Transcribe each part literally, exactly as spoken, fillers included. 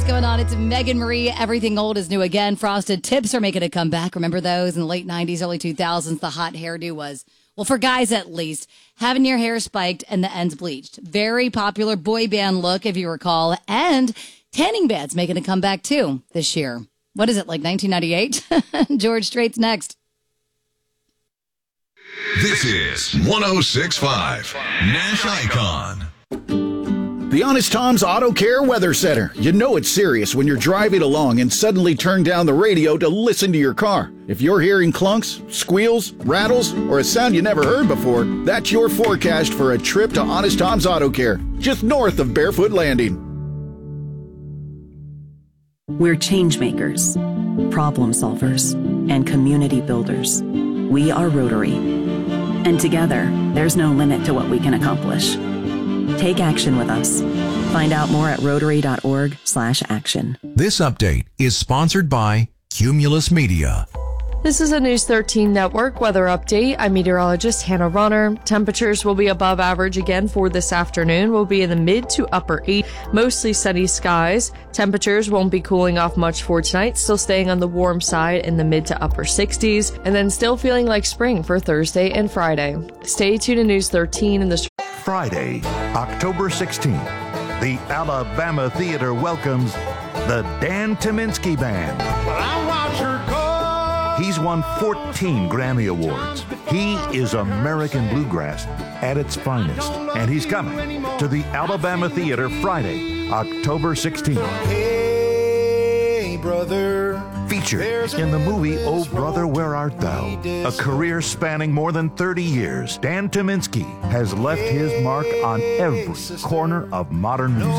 going on? It's Megan Marie. Everything old is new again. Frosted tips are making a comeback. Remember those in the late nineties, early two thousands? The hot hairdo was, well, for guys at least, having your hair spiked and the ends bleached. Very popular boy band look, if you recall. And tanning beds making a comeback, too, this year. What is it, like nineteen ninety-eight? George Strait's next. This is one oh six point five Nash Icon. The Honest Tom's Auto Care Weather Center. You know it's serious when you're driving along and suddenly turn down the radio to listen to your car. If you're hearing clunks, squeals, rattles, or a sound you never heard before, that's your forecast for a trip to Honest Tom's Auto Care, just north of Barefoot Landing. We're change makers, problem solvers, and community builders. We are Rotary. And together, there's no limit to what we can accomplish. Take action with us. Find out more at rotary.org slash action. This update is sponsored by Cumulus Media. This is a News thirteen Network weather update. I'm meteorologist Hannah Ronner. Temperatures will be above average again for this afternoon. We'll be in the mid to upper eight, mostly sunny skies. Temperatures won't be cooling off much for tonight, still staying on the warm side in the mid to upper sixties, and then still feeling like spring for Thursday and Friday. Stay tuned to News thirteen in the Friday, October sixteenth, the Alabama Theater welcomes the Dan Tyminski Band. I watch her go. He's won fourteen Grammy Awards. He is American bluegrass at its finest, and he's coming to the Alabama Theater Friday, October sixteenth. Hey, brother. Featured in the movie Oh Brother, Where Art Thou? A career spanning more than thirty years, Dan Tyminski has left his mark on every corner of modern music.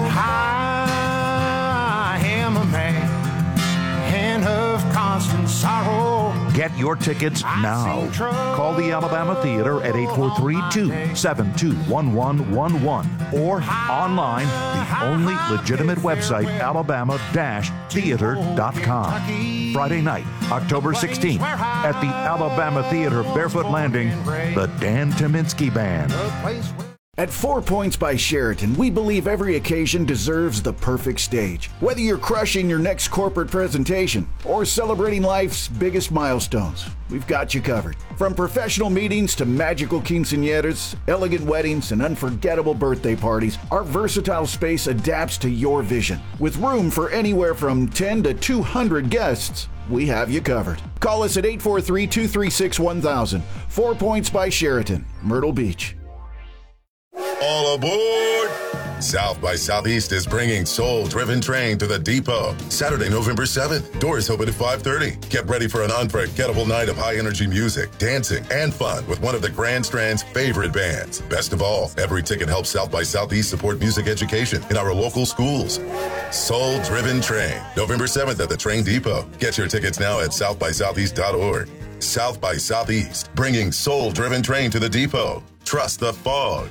I am a man and of constant sorrow. Get your tickets now. Call the Alabama Theater at eight four three, two seven two, one one one one or online, the only legitimate website, alabama dash theater dot com. Friday night, October sixteenth, at the Alabama Theater, Barefoot Landing, the Dan Tyminski Band. At Four Points by Sheraton, we believe every occasion deserves the perfect stage. Whether you're crushing your next corporate presentation or celebrating life's biggest milestones, we've got you covered. From professional meetings to magical quinceañeras, elegant weddings, and unforgettable birthday parties, our versatile space adapts to your vision. With room for anywhere from ten to two hundred guests, we have you covered. Call us at eight four three, two three six, one thousand. Four Points by Sheraton, Myrtle Beach. All aboard! South by Southeast is bringing Soul Driven Train to the Depot. Saturday, November seventh. Doors open at five thirty. Get ready for an unforgettable night of high-energy music, dancing, and fun with one of the Grand Strand's favorite bands. Best of all, every ticket helps South by Southeast support music education in our local schools. Soul Driven Train, November seventh at the Train Depot. Get your tickets now at south by southeast dot org. South by Southeast, bringing Soul Driven Train to the Depot. Trust the fog.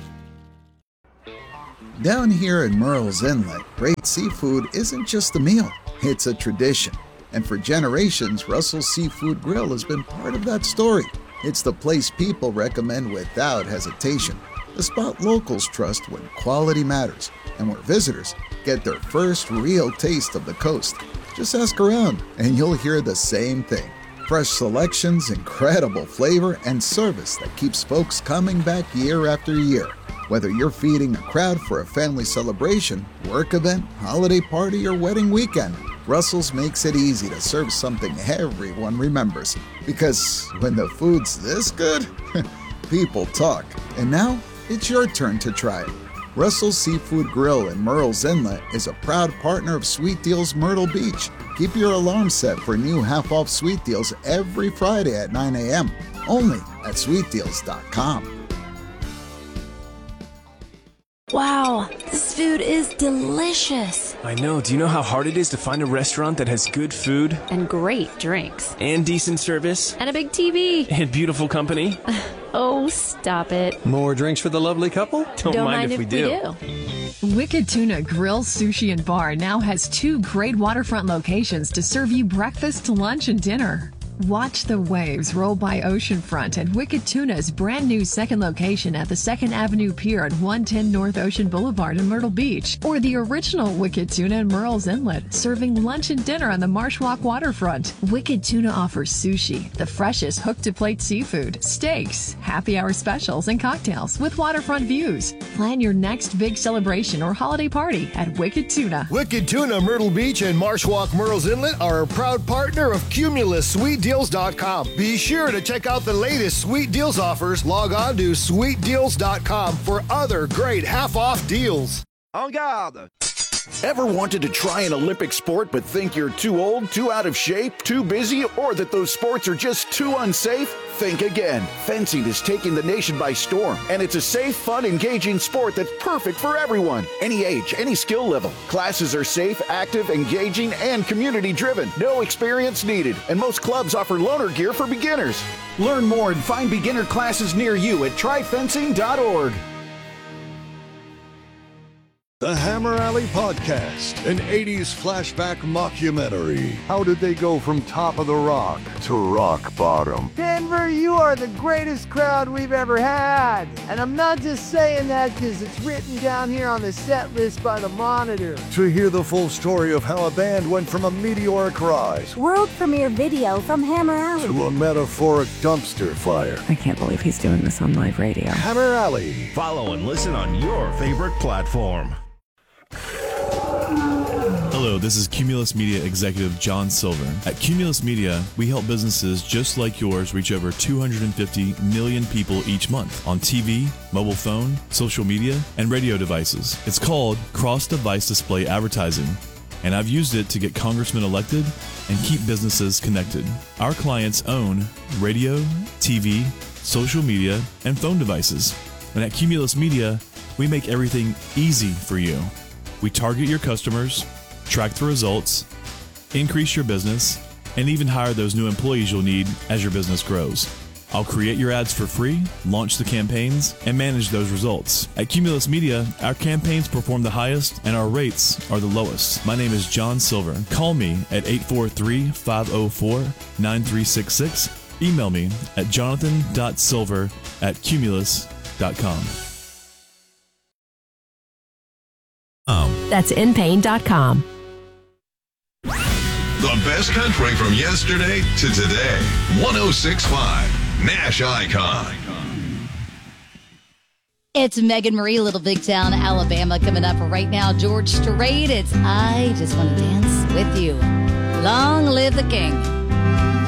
Down here in Murrells Inlet, great seafood isn't just a meal, it's a tradition. And for generations, Russell's Seafood Grill has been part of that story. It's the place people recommend without hesitation, the spot locals trust when quality matters, and where visitors get their first real taste of the coast. Just ask around, and you'll hear the same thing. Fresh selections, incredible flavor, and service that keeps folks coming back year after year. Whether you're feeding a crowd for a family celebration, work event, holiday party, or wedding weekend, Russell's makes it easy to serve something everyone remembers. Because when the food's this good, people talk. And now, it's your turn to try it. Russell's Seafood Grill in Murrells Inlet is a proud partner of Sweet Deals Myrtle Beach. Keep your alarm set for new half-off sweet deals every Friday at nine a.m. Only at sweet deals dot com. Wow, this food is delicious. I know. Do you know how hard it is to find a restaurant that has good food? And great drinks. And decent service. And a big T V. And beautiful company. Oh, stop it. More drinks for the lovely couple? Don't, Don't mind, mind if, if we, we do. do. Wicked Tuna Grill, Sushi, and Bar now has two great waterfront locations to serve you breakfast, lunch, and dinner. Watch the waves roll by oceanfront at Wicked Tuna's brand new second location at the second Avenue Pier at one ten North Ocean Boulevard in Myrtle Beach. Or the original Wicked Tuna in Murrells Inlet, serving lunch and dinner on the Marsh Walk waterfront. Wicked Tuna offers sushi, the freshest hook-to-plate seafood, steaks, happy hour specials, and cocktails with waterfront views. Plan your next big celebration or holiday party at Wicked Tuna. Wicked Tuna, Myrtle Beach, and Marsh Walk, Murrells Inlet are a proud partner of Cumulus Sweet Deals dot com. Be sure to check out the latest Sweet Deals offers. Log on to Sweet Deals dot com for other great half-off deals. En garde! Ever wanted to try an Olympic sport but think you're too old, too out of shape, too busy, or that those sports are just too unsafe? Think again. Fencing is taking the nation by storm, and it's a safe, fun, engaging sport that's perfect for everyone. Any age, any skill level. Classes are safe, active, engaging, and community-driven. No experience needed, and most clubs offer loaner gear for beginners. Learn more and find beginner classes near you at try fencing dot org. The Hammer Alley Podcast, an eighties flashback mockumentary. How did they go from top of the rock to rock bottom? Denver, you are the greatest crowd we've ever had. And I'm not just saying that because it's written down here on the set list by the Monitor. To hear the full story of how a band went from a meteoric rise, world premiere video from Hammer Alley, to a metaphoric dumpster fire. I can't believe he's doing this on live radio. Hammer Alley. Follow and listen on your favorite platform. Hello, this is Cumulus Media Executive John Silver. At Cumulus Media, we help businesses just like yours reach over two hundred fifty million people each month on T V, mobile phone, social media, and radio devices. It's called cross-device display advertising, and I've used it to get congressmen elected and keep businesses connected. Our clients own radio, T V, social media, and phone devices. And at Cumulus Media, we make everything easy for you. We target your customers, track the results, increase your business, and even hire those new employees you'll need as your business grows. I'll create your ads for free, launch the campaigns, and manage those results. At Cumulus Media, our campaigns perform the highest and our rates are the lowest. My name is John Silver. Call me at eight four three, five oh four, nine three six six. Email me at jonathan dot silver at cumulus dot com. That's in pain dot com. The best country from yesterday to today. one oh six point five Nash Icon. It's Megan Marie, Little Big Town, Alabama, coming up right now. George Strait, it's I Just Want to Dance With You. Long live the king.